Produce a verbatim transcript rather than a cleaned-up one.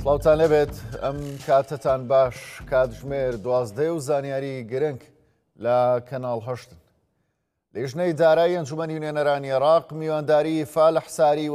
سڵاوتان لەبێت ئەم کاتتان باش کاتژمێر دوازدەی و زانیاری گرنگ لە کەناڵ هەشتن. لیژنەی دارایی ئەنجومەنی نوێنەرانی عێراق میوانداری فالح ساری